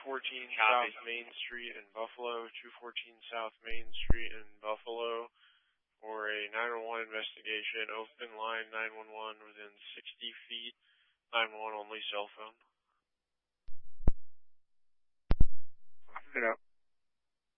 South Main Street in Buffalo, 214 South Main Street in Buffalo, for a 911 investigation. Open line 911 within 60 feet. 911 only cell phone. Get up.